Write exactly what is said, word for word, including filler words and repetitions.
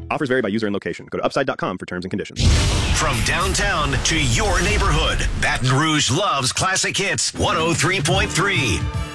Offers vary by user and location. Go to upside dot com for terms and conditions. From downtown to your neighborhood, Baton Rouge loves classic hits one oh three point three.